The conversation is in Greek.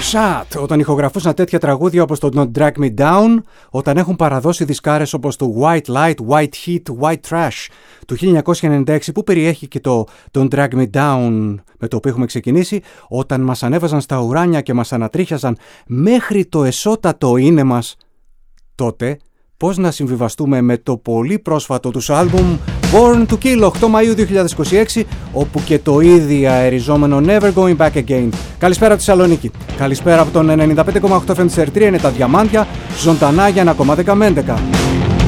Shot, όταν ηχογραφούσαν τέτοια τραγούδια όπως το Don't Drag Me Down, όταν έχουν παραδώσει δισκάρες όπως το White Light, White Heat, White Trash του 1996 που περιέχει και το Don't Drag Me Down με το οποίο έχουμε ξεκινήσει, όταν μας ανέβαζαν στα ουράνια και μας ανατρίχιαζαν μέχρι το εσώτατο είναι μας, τότε πώς να συμβιβαστούμε με το πολύ πρόσφατο τους άλμπουμ Born to Kill 8 Μαΐου 2026, όπου και το ήδη αεριζόμενο Never Going Back Again. Καλησπέρα από τη Θεσσαλονίκη. Καλησπέρα από τον 95,8 FM της Ερτρία, είναι τα Διαμάντια, ζωντανά για ένα 1,10 με 11.